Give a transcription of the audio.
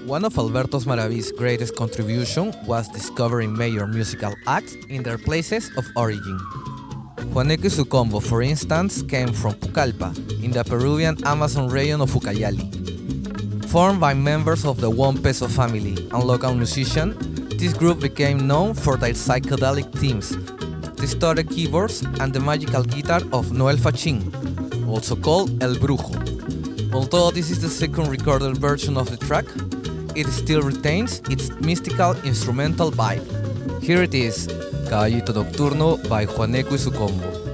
One of Albertos Maraví's greatest contribution was discovering major musical acts in their places of origin. Juaneco y su combo, for instance, came from Pucallpa, in the Peruvian Amazon region of Ucayali. Formed by members of the One Peso family and local musicians, this group became known for their psychedelic themes, distorted keyboards, and the magical guitar of Noel Fachín, also called El Brujo. Although this is the second recorded version of the track, it still retains its mystical instrumental vibe. Here it is, Caballito Nocturno by Juaneco y su combo.